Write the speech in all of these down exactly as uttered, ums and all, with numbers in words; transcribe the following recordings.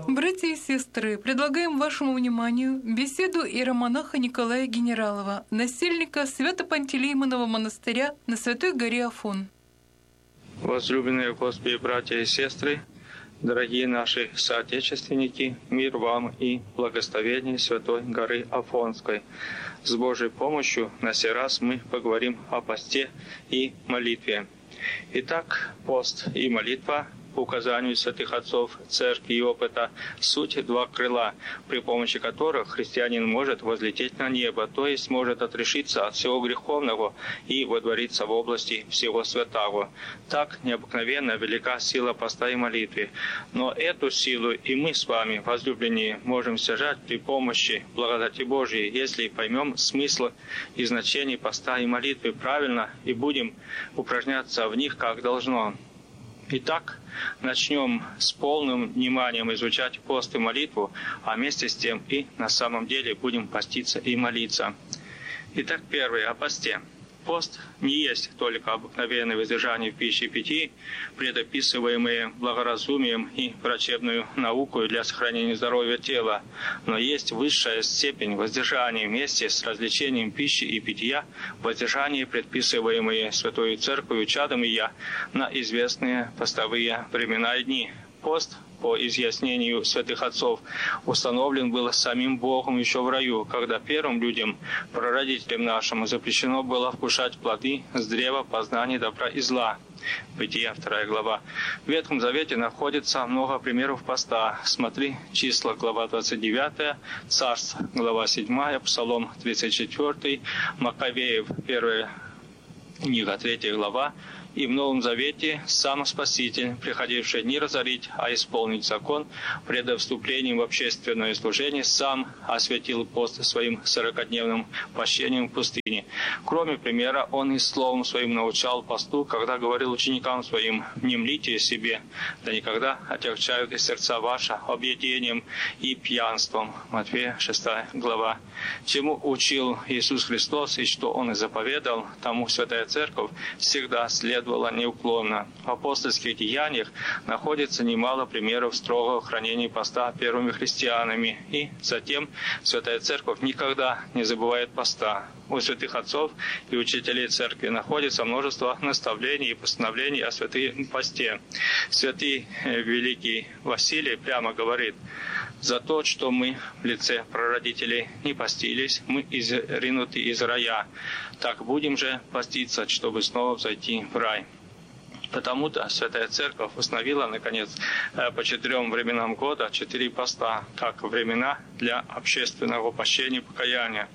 Братья и сестры, предлагаем вашему вниманию беседу иеромонаха Николая Генералова, насельника Свято-Пантелеймонова монастыря на Святой горе Афон. Возлюбленные в Господе братья и сестры, дорогие наши соотечественники, мир вам и благословение Святой горы Афонской. С Божьей помощью на сей раз мы поговорим о посте и молитве. Итак, пост и молитва по указанию святых отцов церкви и опыта суть два крыла, при помощи которых христианин может возлететь на небо, то есть может отрешиться от всего греховного и водвориться в области всего святого. Так необыкновенно велика сила поста и молитвы. Но эту силу и мы с вами, возлюбленные, можем стяжать при помощи благодати Божией, если поймем смысл и значение поста и молитвы правильно и будем упражняться в них как должно. Итак, начнем с полным вниманием изучать пост и молитву, а вместе с тем и на самом деле будем поститься и молиться. Итак, первое о посте. Пост не есть только обыкновенное воздержание в пище и питьи, предописываемые благоразумием и врачебную наукой для сохранения здоровья тела, но есть высшая степень воздержания вместе с развлечением пищи и питья, воздержание, предписываемые Святою Церковью чадом и я на известные постовые времена и дни. Пост, по изъяснению святых отцов, установлен был самим Богом еще в раю, когда первым людям, прародителям нашим, запрещено было вкушать плоды с древа познания добра и зла. Бытие, вторая глава. В Ветхом Завете находится много примеров поста. Смотри, числа, глава двадцать девятая, Царств, глава седьмая, Псалом тридцать четвёртый, Маковеев, первая книга, третья глава. И в Новом Завете сам Спаситель, приходивший не разорить, а исполнить закон, пред вступлением в общественное служение, сам осветил пост своим сорокадневным пощением в пустыне. Кроме примера, он и словом своим научал посту, когда говорил ученикам своим: «Не млите себе, да никогда отягчают и сердца ваши объедением и пьянством». Матфея, шестая глава. Чему учил Иисус Христос и что Он и заповедал, тому Святая Церковь всегда следовала неуклонно. В апостольских деяниях находится немало примеров строгого хранения поста первыми христианами, и затем Святая Церковь никогда не забывает поста. У святых отцов и учителей Церкви находится множество наставлений и постановлений о святом посте. Святый Великий Василий прямо говорит: «За то, что мы в лице прародителей не постились, мы изринуты из рая. Так будем же поститься, чтобы снова взойти в рай». Потому-то Святая Церковь установила, наконец, по четырем временам года четыре поста, как времена для общественного пощения и покаяния.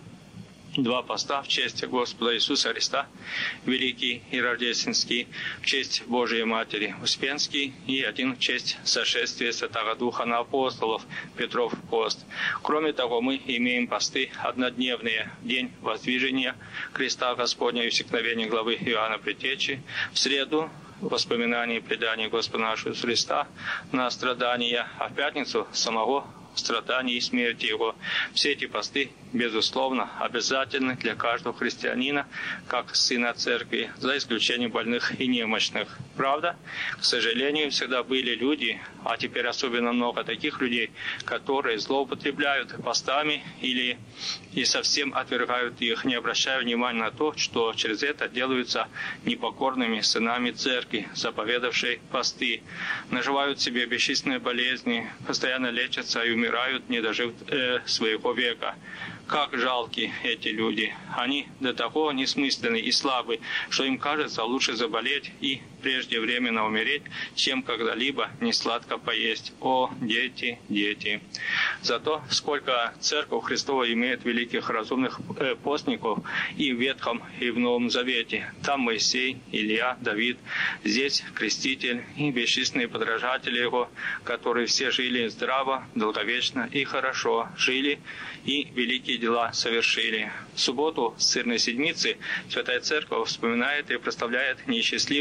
Два поста в честь Господа Иисуса Христа, Великий и Рождественский, в честь Божией Матери, Успенский, и один в честь сошествия Святого Духа на апостолов, Петров пост. Кроме того, мы имеем посты однодневные: день воздвижения креста Господня и всекновения главы Иоанна Предтечи, в среду воспоминания и предания Господа нашего Христа на страдания, а в пятницу самого страдания и смерти Его. Все эти посты, безусловно, обязательны для каждого христианина, как сына Церкви, за исключением больных и немощных. Правда, к сожалению, всегда были люди, а теперь особенно много таких людей, которые злоупотребляют постами или и совсем отвергают их, не обращая внимания на то, что через это делаются непокорными сынами Церкви, заповедавшей посты, наживают себе бесчисленные болезни, постоянно лечатся и умирают, не дожив э, своего века. Как жалки эти люди! Они до того несмысленны и слабы, что им кажется лучше заболеть и преждевременно умереть, чем когда-либо несладко поесть. О, дети, дети! Зато сколько Церковь Христова имеет великих разумных э, постников и в Ветхом, и в Новом Завете. Там Моисей, Илья, Давид, здесь Креститель и бесчисленные подражатели Его, которые все жили здраво, долговечно и хорошо, жили и великие дела совершили. В субботу с Сырной Седмицы Святая Церковь вспоминает и прославляет неисчислимый сон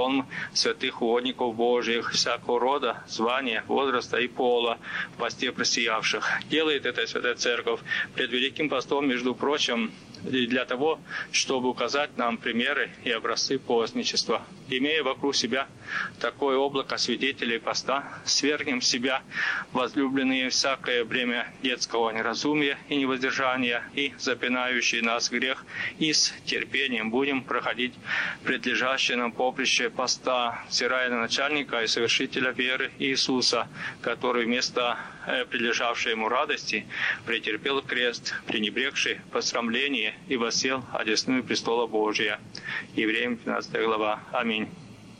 сон святых угодников Божьих, всякого рода, звания, возраста и пола в посте просиявших. Делает это Святая Церковь пред Великим постом, между прочим, для того, чтобы указать нам примеры и образцы постничества. Имея вокруг себя такое облако свидетелей поста, свергнем с себя, возлюбленные, всякое бремя детского неразумия и невоздержания, и запинающий нас грех, и с терпением будем проходить предлежащее нам поприще поста, взирая на начальника и совершителя веры Иисуса, который вместо прилежавшей ему радости претерпел крест, пренебрегший посрамление, и воссел одесную престола Божия. Евреям пятнадцатая глава. Аминь.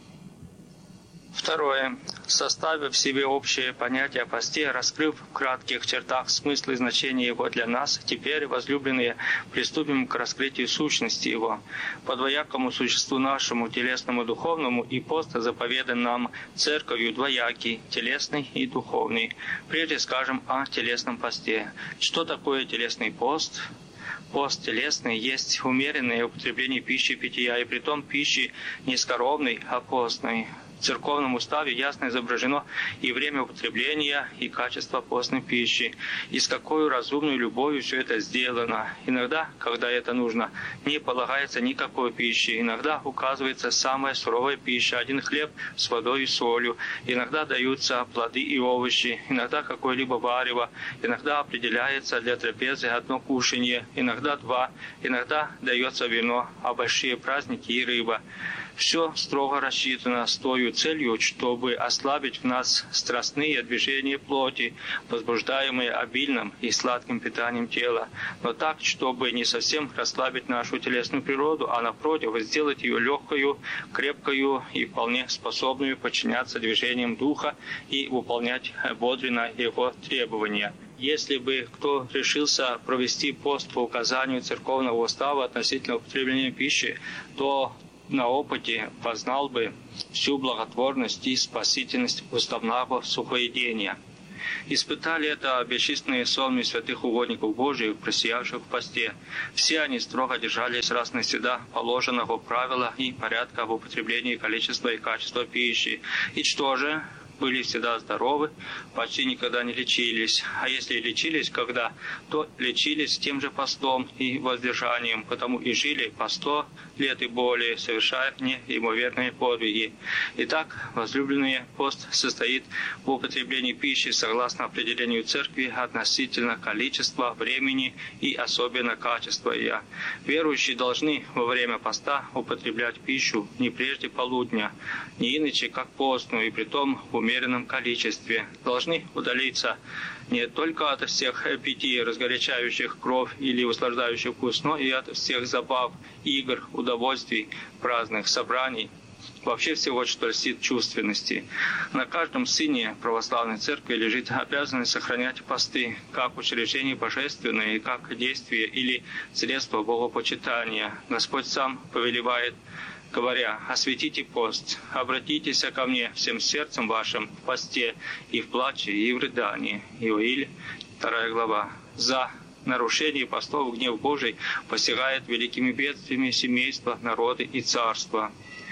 Второе. Составив в себе общее понятие о посте, раскрыв в кратких чертах смысл и значение его для нас, теперь, возлюбленные, приступим к раскрытию сущности его. По двоякому существу нашему, телесному и духовному, и пост заповедан нам церковью двоякий, телесный и духовный. Прежде скажем о телесном посте. Что такое телесный пост? Пост телесный есть умеренное употребление пищи и питья, и притом пищи не скоровной, а постной. В церковном уставе ясно изображено и время употребления, и качество постной пищи, и с какой разумной любовью все это сделано. Иногда, когда это нужно, не полагается никакой пищи, иногда указывается самая суровая пища, один хлеб с водой и солью, иногда даются плоды и овощи, иногда какое-либо варево, иногда определяется для трапезы одно кушанье, иногда два, иногда дается вино, а большие праздники и рыба. Все строго рассчитано с той целью, чтобы ослабить в нас страстные движения плоти, возбуждаемые обильным и сладким питанием тела, но так, чтобы не совсем расслабить нашу телесную природу, а напротив, сделать ее легкою, крепкою и вполне способную подчиняться движениям духа и выполнять бодренно его требования. Если бы кто решился провести пост по указанию церковного устава относительно употребления пищи, то на опыте познал бы всю благотворность и спасительность уставного сухоедения. Испытали это бесчисленные сонмы святых угодников Божьих, просиявших в посте. Все они строго держались раз навсегда положенного правила и порядка в употреблении количества и качества пищи. И что же? Были всегда здоровы, почти никогда не лечились. А если и лечились когда, то лечились тем же постом и воздержанием, потому и жили по сто лет и более, совершая неимоверные подвиги. Итак, возлюбленные, пост состоит в употреблении пищи согласно определению церкви относительно количества, времени и особенно качества ее. Верующие должны во время поста употреблять пищу не прежде полудня, не иначе как постную, и притом в умеренном количестве. Должны удалиться не только от всех питий, разгорячающих кровь или услаждающих вкус, но и от всех забав, игр, удовольствий, праздных собраний, вообще всего, что льстит чувственности. На каждом сыне православной церкви лежит обязанность сохранять посты, как учреждение божественное, и как действие или средство богопочитания. Господь сам повелевает, говоря: «Осветите пост, обратитесь ко мне всем сердцем вашим в посте и в плаче, и в рыдании». Иоиль, вторая глава. За нарушение постов гнев Божий посягает великими бедствиями семейства, народы и царства.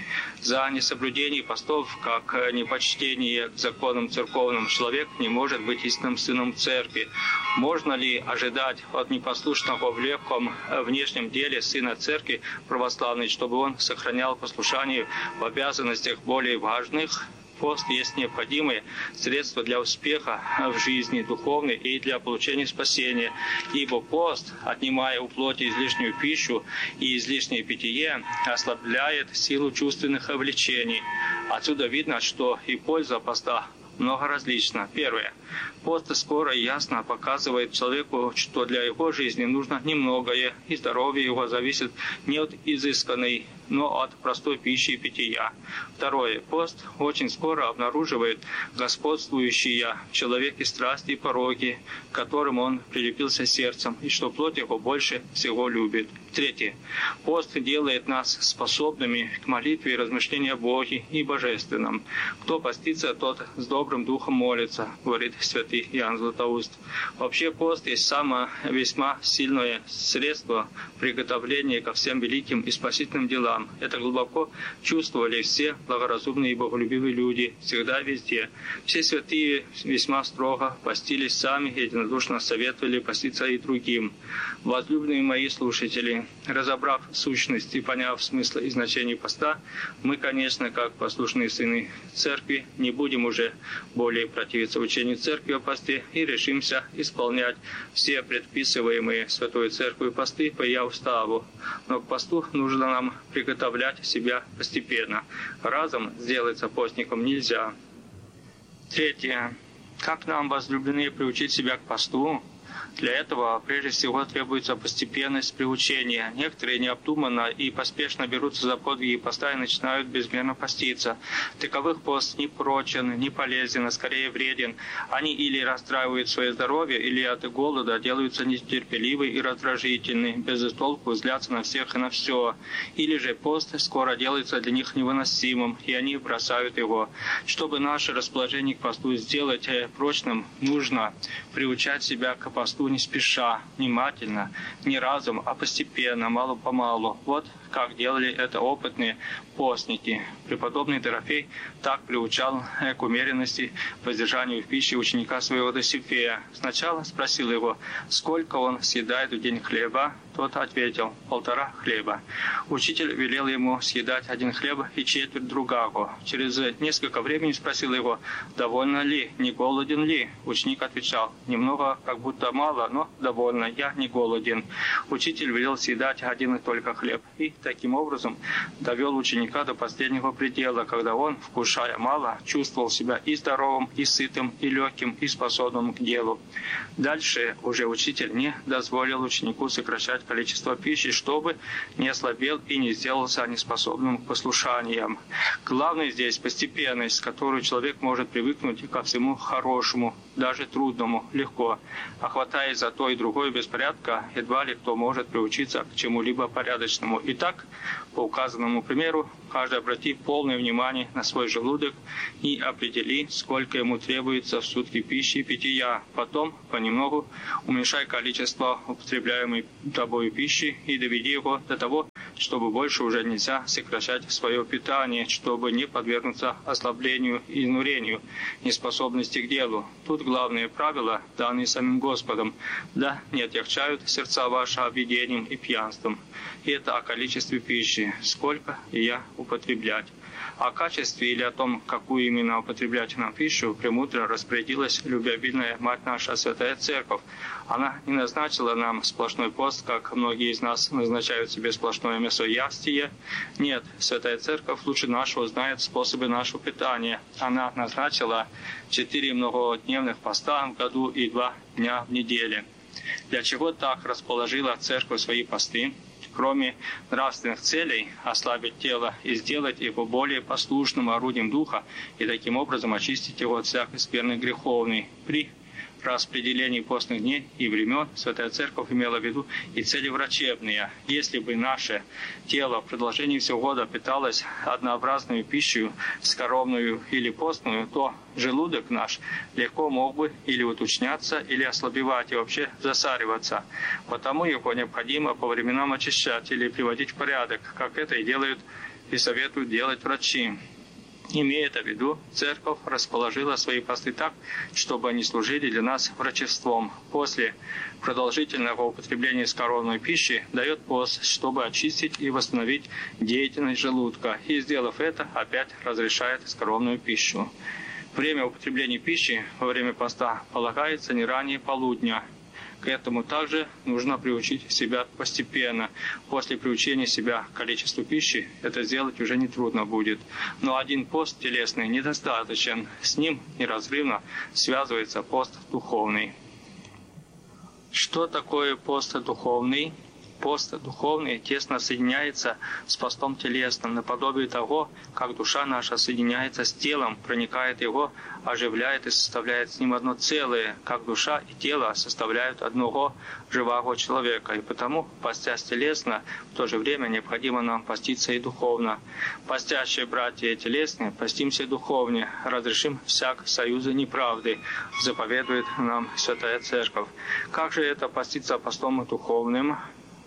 За несоблюдение постов, как непочтение к законам церковным, человек не может быть истинным сыном церкви. Можно ли ожидать от непослушного в легком внешнем деле сына церкви православной, чтобы он сохранял послушание в обязанностях более важных? Пост есть необходимое средство для успеха в жизни духовной и для получения спасения, ибо пост, отнимая у плоти излишнюю пищу и излишнее питье, ослабляет силу чувственных влечений. Отсюда видно, что и польза поста много различна. Первое. Пост скоро и ясно показывает человеку, что для его жизни нужно немногое, и здоровье его зависит не от изысканной, но от простой пищи и питья. Второе. Пост очень скоро обнаруживает господствующие в человеке страсти и пороки, к которым он прилепился сердцем, и что плоть его больше всего любит. Третье. Пост делает нас способными к молитве и размышлению о Боге и Божественном. Кто постится, тот с добрым духом молится, говорит святый Иоанн Златоуст. Вообще пост есть самое весьма сильное средство приготовления ко всем великим и спасительным делам, постам. Это глубоко чувствовали все благоразумные и боголюбивые люди, всегда и везде. Все святые весьма строго постились сами, единодушно советовали поститься и другим. Возлюбленные мои слушатели, разобрав сущность и поняв смысл и значение поста, мы, конечно, как послушные сыны Церкви, не будем уже более противиться учению Церкви о посте и решимся исполнять все предписываемые Святой Церковью посты по ее уставу. Но к посту нужно нам приготовлять себя постепенно. Разом сделаться постником нельзя. Третье. Как нам, возлюбленные, приучить себя к посту? Для этого прежде всего требуется постепенность приучения. Некоторые необдуманно и поспешно берутся за подвиги поста и начинают безмерно поститься. Таковых пост не прочен, не полезен, а скорее вреден. Они или расстраивают свое здоровье, или от голода делаются нетерпеливы и раздражительны, без толку злятся на всех и на все. Или же пост скоро делается для них невыносимым, и они бросают его. Чтобы наше расположение к посту сделать прочным, нужно приучать себя к посту не спеша, внимательно, не разом, а постепенно, мало-помалу. Вот как делали это опытные постники. Преподобный Дорофей так приучал к умеренности, воздержанию в пище ученика своего Досифея. Сначала спросил его, сколько он съедает в день хлеба. Тот ответил, полтора хлеба. Учитель велел ему съедать один хлеб и четверть другого. Через несколько времени спросил его, довольно ли, не голоден ли. Ученик отвечал, немного, как будто мало, но довольно, я не голоден. Учитель велел съедать один и только хлеб. И таким образом довел ученика до последнего предела, когда он, вкушая мало, чувствовал себя и здоровым, и сытым, и легким, и способным к делу. Дальше уже учитель не дозволил ученику сокращать количество пищи, чтобы не ослабел и не сделался неспособным к послушаниям. Главное здесь постепенность, с которой человек может привыкнуть ко всему хорошему, даже трудному, легко. А хватаясь за то и другое беспорядка, едва ли кто может приучиться к чему-либо порядочному. Итак, по указанному примеру, каждый обрати полное внимание на свой желудок и определи, сколько ему требуется в сутки пищи и питья. Потом, понемногу, уменьшай количество употребляемой тобой пищи и доведи его до того, чтобы больше уже нельзя сокращать свое питание, чтобы не подвергнуться ослаблению и изнурению, неспособности к делу. Тут главные правила, данные самим Господом, да не отягчают сердца ваши объедением и пьянством. И это о количестве пищи, сколько ее употреблять. О качестве или о том, какую именно употреблять нам пищу, премудро распорядилась любвеобильная Мать наша Святая Церковь. Она не назначила нам сплошной пост, как многие из нас назначают себе сплошное мясоястие. Нет, Святая Церковь лучше нашего знает способы нашего питания. Она назначила четыре многодневных поста в году и два дня в неделе. Для чего так расположила Церковь свои посты? Кроме нравственных целей, ослабить тело и сделать его более послушным орудием Духа и таким образом очистить его от всякой скверны греховной. При распределении постных дней и времен Святая Церковь имела в виду и цели врачебные. Если бы наше тело в продолжении всего года питалось однообразной пищей, скоромную или постную, то желудок наш легко мог бы или уточняться, или ослабевать и вообще засариваться. Потому его необходимо по временам очищать или приводить в порядок, как это и делают и советуют делать врачи. Имея это в виду, Церковь расположила свои посты так, чтобы они служили для нас врачеством. После продолжительного употребления скоромной пищи дает пост, чтобы очистить и восстановить деятельность желудка, и, сделав это, опять разрешает скоромную пищу. Время употребления пищи во время поста полагается не ранее полудня. К этому также нужно приучить себя постепенно. После приучения себя к количеству пищи это сделать уже нетрудно будет. Но один пост телесный недостаточен. С ним неразрывно связывается пост духовный. Что такое пост духовный? Пост духовный тесно соединяется с постом телесным, наподобие того, как душа наша соединяется с телом, проникает его, оживляет и составляет с ним одно целое, как душа и тело составляют одного живого человека. И потому, постясь телесно, в то же время необходимо нам поститься и духовно. Постящие братья телесные, постимся духовнее, разрешим всяк союза неправды, заповедует нам Святая Церковь. Как же это поститься постом духовным?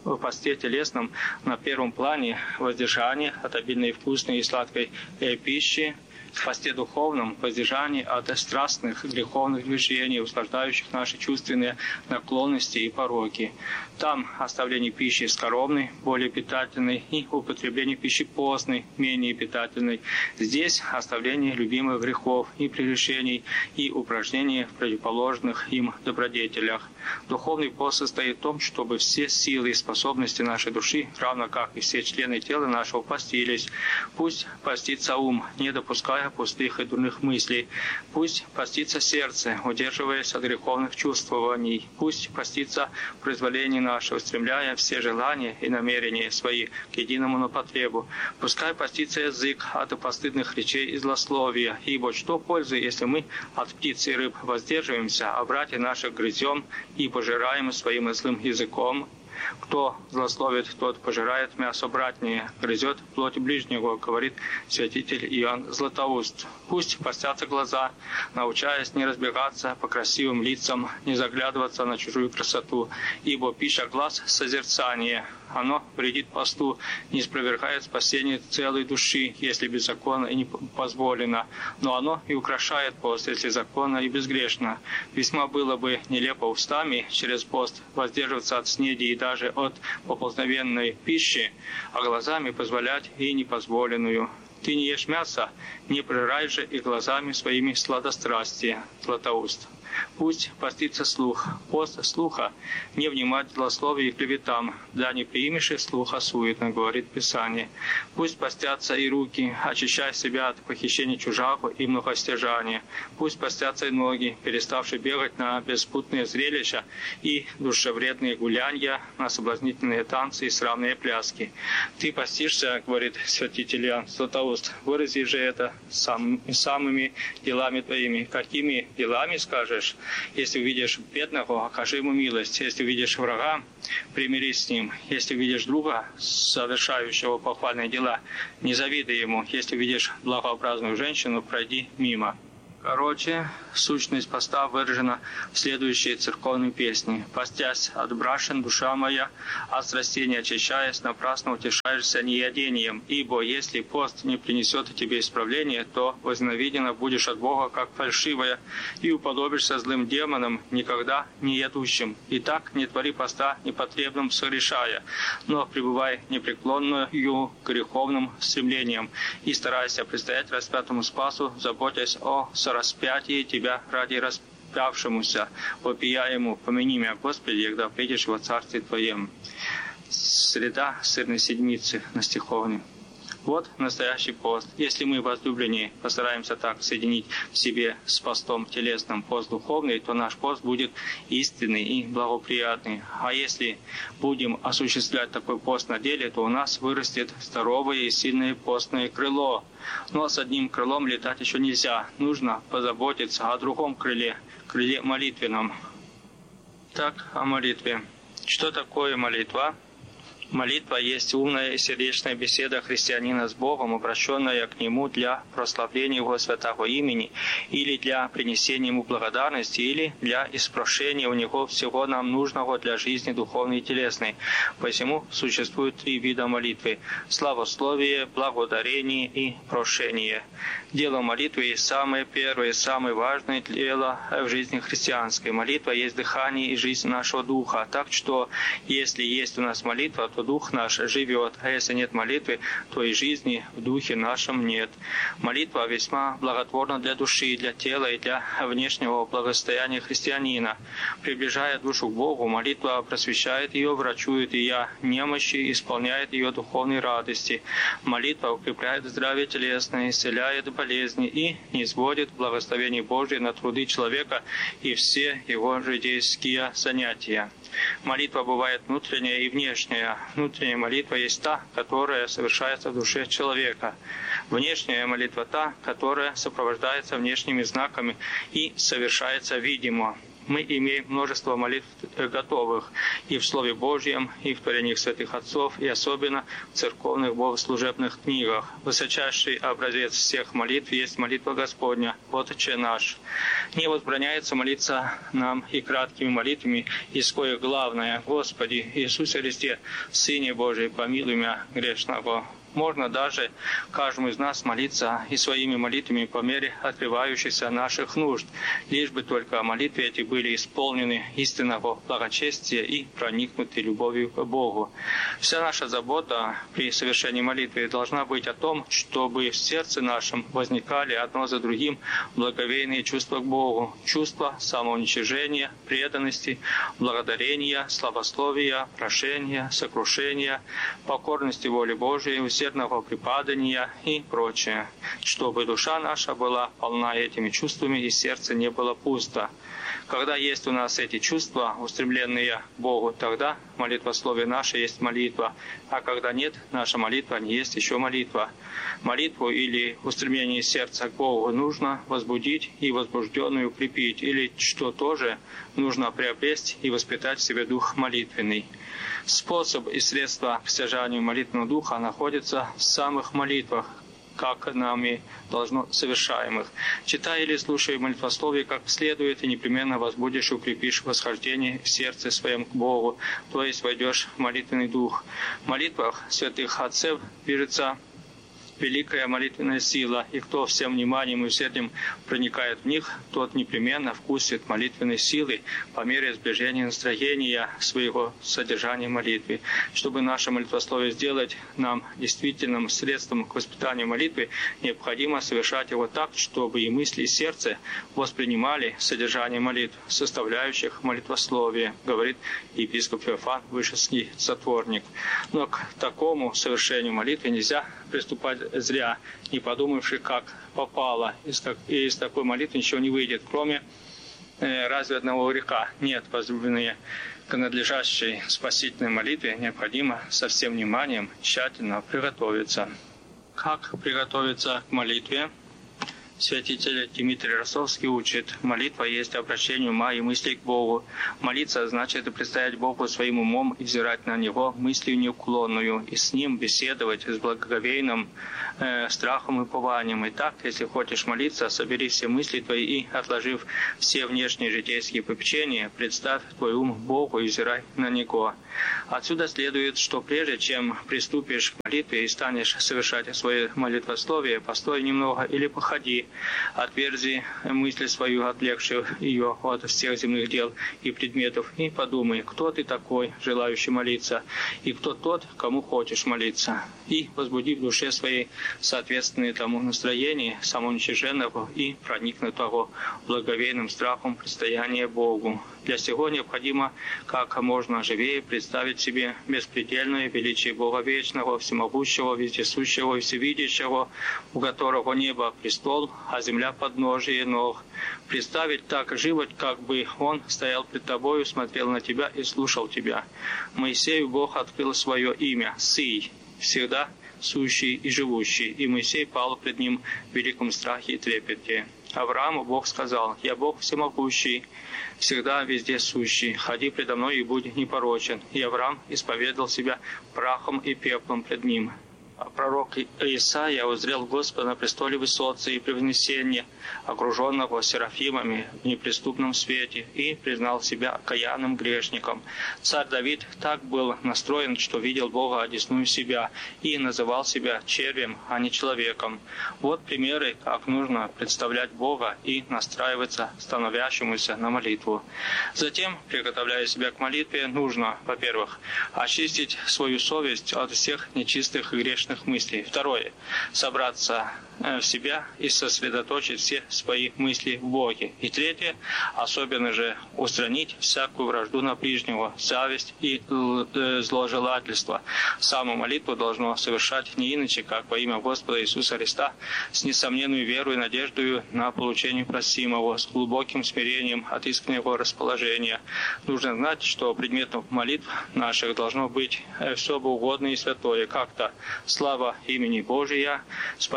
в посте телесном на первом плане воздержание от обильной вкусной и сладкой пищи, в посте духовном воздержание от страстных греховных движений, услаждающих наши чувственные наклонности и пороки. Там оставление пищи скоромной, более питательной, и употребление пищи постной, менее питательной. Здесь оставление любимых грехов и прегрешений и упражнения в противоположных им добродетелях. Духовный пост состоит в том, чтобы все силы и способности нашей души, равно как и все члены тела нашего, постились. Пусть постится ум, не допуская пустых и дурных мыслей. Пусть постится сердце, удерживаясь от греховных чувствований. Пусть постится произволение наше, устремляя все желания и намерения свои к единому на потребу. Пускай постится язык от постыдных речей и злословия, ибо что пользы, если мы от птиц и рыб воздерживаемся, а братья наших грызем и пожираем своим злым языком? Кто злословит, тот пожирает мясо братнее, грызет плоть ближнего, говорит святитель Иоанн Златоуст. Пусть постятся глаза, научаясь не разбегаться по красивым лицам, не заглядываться на чужую красоту, ибо пища глаз — созерцание. Оно вредит посту, не спровергает спасение целой души, если беззаконно и не позволено, но оно и украшает пост, если законно и безгрешно. Весьма было бы нелепо устами через пост воздерживаться от снеди и даже от поползновенной пищи, а глазами позволять и непозволенную. Ты не ешь мясо, не прерай же и глазами своими сладострастия. Златоуст. Пусть постится слух. Пост слуха не внимать злословию и клеветам, да не приимешь слуха суетно, говорит Писание. Пусть постятся и руки, очищая себя от похищения чужаку и многостяжания. Пусть постятся и ноги, переставшие бегать на беспутные зрелища и душевредные гулянья, на соблазнительные танцы и срамные пляски. Ты постишься, говорит святитель Иоанн Златоуст, вырази же это сам, самыми делами твоими. Какими делами, скажешь? Если увидишь бедного, окажи ему милость. Если увидишь врага, примирись с ним. Если увидишь друга, совершающего похвальные дела, не завидуй ему. Если увидишь благообразную женщину, пройди мимо. Короче, сущность поста выражена в следующей церковной песне. «Постясь от брашен, душа моя, от страстей очищаясь, напрасно утешаешься неядением. Ибо если пост не принесет тебе исправления, то возненавидена будешь от Бога, как фальшивая, и уподобишься злым демонам, никогда не ядущим. Итак, не твори поста непотребным согрешая, но пребывай непреклонною греховным стремлением, и старайся предстоять распятому Спасу, заботясь о распятие тебя ради распявшемуся, вопия ему, помяни меня, Господи, когда придешь во Царстве Твоем». Среда сырной седмицы на стиховне. Вот настоящий пост. Если мы, возлюбленные, постараемся так соединить в себе с постом телесным пост духовный, то наш пост будет истинный и благоприятный. А если будем осуществлять такой пост на деле, то у нас вырастет здоровое и сильное постное крыло. Но с одним крылом летать еще нельзя. Нужно позаботиться о другом крыле, крыле молитвенном. Так, о молитве. Что такое молитва? Молитва есть умная и сердечная беседа христианина с Богом, обращенная к Нему для прославления Его святого имени, или для принесения Ему благодарности, или для испрошения у Него всего нам нужного для жизни духовной и телесной. Посему существует три вида молитвы – славословие, благодарение и прошение. Дело молитвы есть самое первое, самое важное дело в жизни христианской. Молитва есть дыхание и жизнь нашего духа. Так что, если есть у нас молитва, то дух наш живет, а если нет молитвы, то и жизни в духе нашем нет. Молитва весьма благотворна для души, для тела и для внешнего благосостояния христианина. Приближая душу к Богу, молитва просвещает ее, врачует ее немощи, исполняет ее духовной радости. Молитва укрепляет здравие телесное, исцеляет болезни и низводит благословение Божие на труды человека и все его житейские занятия. Молитва бывает внутренняя и внешняя. Внутренняя молитва есть та, которая совершается в душе человека. Внешняя молитва та, которая сопровождается внешними знаками и совершается видимо. Мы имеем множество молитв готовых и в Слове Божьем, и в творениях святых отцов, и особенно в церковных богослужебных книгах. Высочайший образец всех молитв есть молитва Господня, «Отче наш». Не возбраняется молиться нам и краткими молитвами, из коих главное: «Господи Иисусе Христе, Сыне Божий, помилуй меня грешного». Можно даже каждому из нас молиться и своими молитвами по мере открывающихся наших нужд, лишь бы только молитвы эти были исполнены истинного благочестия и проникнуты любовью к Богу. Вся наша забота при совершении молитвы должна быть о том, чтобы в сердце нашем возникали одно за другим благоговейные чувства к Богу, чувства самоуничижения, преданности, благодарения, славословия, прошения, сокрушения, покорности воле Божией, усердного преподания и прочее, чтобы душа наша была полна этими чувствами и сердце не было пусто. Когда есть у нас эти чувства, устремленные к Богу, тогда молитвословие наше есть молитва, а когда нет, наша молитва не есть еще молитва. Молитву или устремление сердца к Богу нужно возбудить и возбужденную укрепить, или, что тоже, нужно приобрести и воспитать в себе дух молитвенный. Способ и средства к стяжанию молитвенного духа находятся в самых молитвах, как нами должно совершаемых. Читая или слушая молитвословие как следует, и непременно возбудишь и укрепишь восхождение в сердце своем к Богу, то есть войдешь в молитвенный дух. В молитвах святых отцев пишется великая молитвенная сила, и кто всем вниманием и усердием проникает в них, тот непременно вкусит молитвенной силы по мере сближения настроения своего содержания молитвы. Чтобы наше молитвословие сделать нам действительным средством к воспитанию молитвы, необходимо совершать его так, чтобы и мысли, и сердце воспринимали содержание молитв, составляющих молитвословие, говорит епископ Феофан Вышинский Затворник. Но к такому совершению молитвы нельзя приступать зря, не подумавши, как попало. Из, так, и из такой молитвы ничего не выйдет, кроме э, разве одного греха. Нет, возлюбленные, к надлежащей спасительной молитве необходимо со всем вниманием тщательно приготовиться. Как приготовиться к молитве? Святитель Дмитрий Ростовский учит: молитва есть обращение ума и мыслей к Богу. Молиться значит представить Богу своим умом и взирать на Него мыслью неуклонную, и с Ним беседовать с благоговейным э, страхом и упованием. Итак, если хочешь молиться, собери все мысли твои и, отложив все внешние житейские попечения, представь твой ум Богу и взирай на Него. Отсюда следует, что прежде чем приступишь к молитве и станешь совершать свое молитвословие, постой немного или походи, отверзи мысль свою, отвлекшую ее от всех земных дел и предметов, и подумай, кто ты такой, желающий молиться, и кто тот, кому хочешь молиться. И возбуди в душе своей соответственное тому настроение самоуничиженного и проникнутого благоговейным страхом предстояния Богу. Для сего необходимо как можно живее представить себе беспредельное величие Бога Вечного, Всемогущего, Вездесущего и Всевидящего, у которого небо престол, а земля подножие ног. Представить так живо, как бы Он стоял пред тобою, смотрел на тебя и слушал тебя. Моисею Бог открыл свое имя — Сый, всегда сущий и живущий, и Моисей пал пред Ним в великом страхе и трепете. Аврааму Бог сказал: «Я Бог всемогущий, всегда везде сущий, ходи предо мной и будь непорочен». И Авраам исповедал себя прахом и пеплом пред Ним. А пророк Исаия узрел Господа на престоле высоты и превознесения, окруженного серафимами в неприступном свете, и признал себя окаянным грешником. Царь Давид так был настроен, что видел Бога одесную себя и называл себя червем, а не человеком. Вот примеры, как нужно представлять Бога и настраиваться становящемуся на молитву. Затем, приготовляя себя к молитве, нужно, во-первых, очистить свою совесть от всех нечистых и грешных мыслей. Второе. Собраться в себя и сосредоточить все свои мысли в Боге. И третье. Особенно же устранить всякую вражду на ближнего, зависть и зложелательство. Саму молитву должно совершать не иначе, как во имя Господа Иисуса Христа, с несомненной верой и надеждой на получение просимого, с глубоким смирением от искреннего расположения. Нужно знать, что предметом молитв наших должно быть все богоугодное и святое, как-то слава имени Божия, спасение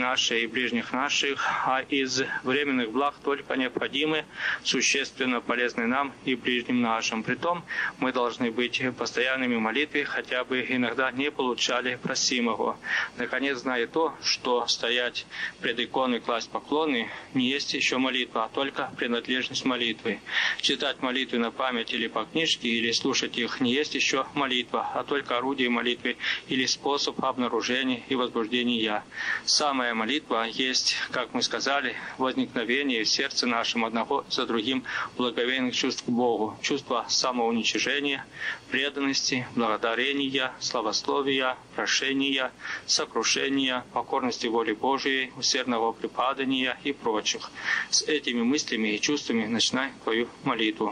наши и ближних наших, а из временных благ только необходимы, существенно полезны нам и ближним нашим. Притом мы должны быть постоянными в молитве, хотя бы иногда не получали просимого. Наконец, зная то, что стоять пред иконой, класть поклоны, не есть еще молитва, а только принадлежность молитвы. Читать молитвы на память или по книжке, или слушать их, не есть еще молитва, а только орудие молитвы или способ обнаружения и возбуждения. Самая молитва есть, как мы сказали, возникновение в сердце нашем одного за другим благоговейных чувств к Богу, чувства самоуничижения, преданности, благодарения, славословия, прошения, сокрушения, покорности воле Божией, усердного преподания и прочих. С этими мыслями и чувствами начинай твою молитву.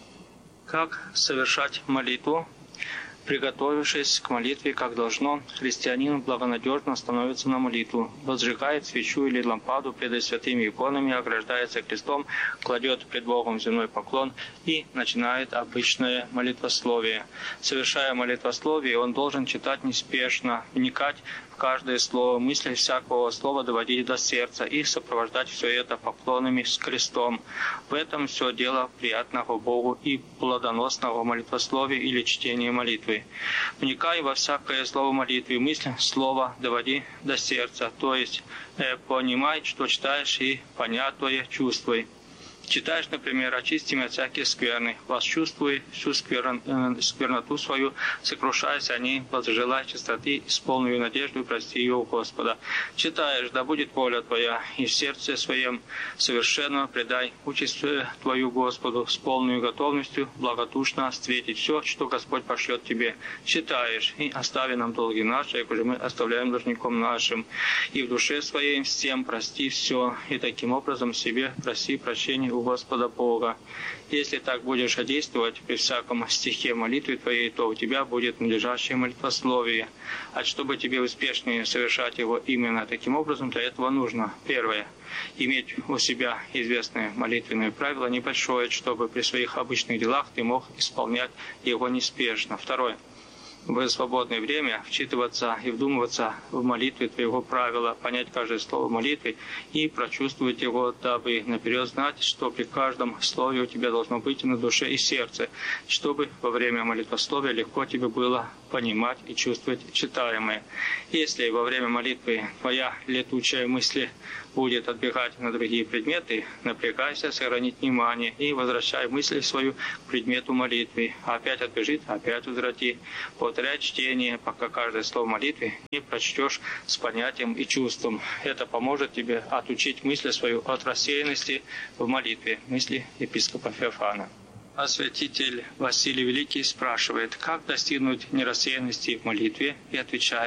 Как совершать молитву? Приготовившись к молитве, как должно, христианин благонадежно становится на молитву, возжигает свечу или лампаду пред святыми иконами, ограждается крестом, кладет пред Богом земной поклон и начинает обычное молитвословие. Совершая молитвословие, он должен читать неспешно, вникать в каждое слово, мысли всякого слова доводить до сердца и сопровождать все это поклонами с крестом. В этом все дело приятного Богу и плодоносного молитвословия или чтения молитвы. Вникай во всякое слово молитвы, мысль, слово доводи до сердца, то есть э, понимай, что читаешь, и понятное чувствуй. Читаешь, например, «Очисти меня от всякие скверны», восчувствуй всю скверн, э, скверноту свою, сокрушаясь о ней, возжелай чистоты, с полной надеждой прости ее у Господа. Читаешь, да будет воля твоя, и в сердце своем совершенно предай участь твою Господу, с полной готовностью благодушно встретить все, что Господь пошлет тебе. Читаешь, и остави нам долги наши, как же мы оставляем должником нашим, и в душе своей всем прости все, и таким образом себе проси прощения у Господа Бога. Если так будешь действовать при всяком стихе молитвы твоей, то у тебя будет надлежащее молитвословие. А чтобы тебе успешнее совершать его именно таким образом, для этого нужно, первое, иметь у себя известное молитвенное правило небольшое, чтобы при своих обычных делах ты мог исполнять его неспешно. Второе, в свободное время вчитываться и вдумываться в молитве твоего правила, понять каждое слово молитвы и прочувствовать его, дабы наперед знать, что при каждом слове у тебя должно быть на душе и сердце, чтобы во время молитвословия легко тебе было понимать и чувствовать читаемое. Если во время молитвы твоя летучая мысль будет отбегать на другие предметы, напрягайся, сохранить внимание и возвращай мысль свою к предмету молитвы. Опять отбежит, опять возврати. Повторяй чтение, пока каждое слово молитвы не прочтешь с понятием и чувством. Это поможет тебе отучить мысль свою от рассеянности в молитве. Мысли епископа Феофана. А святитель Василий Великий спрашивает, как достигнуть нерассеянности в молитве, и отвечает: